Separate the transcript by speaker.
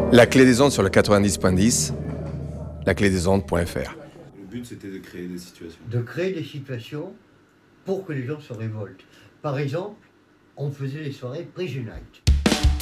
Speaker 1: La clé des ondes sur le 90.10, laclédesondes.fr.
Speaker 2: Le but, c'était de créer des situations.
Speaker 3: De créer des situations pour que les gens se révoltent. Par exemple, on faisait les soirées Bridge Unite.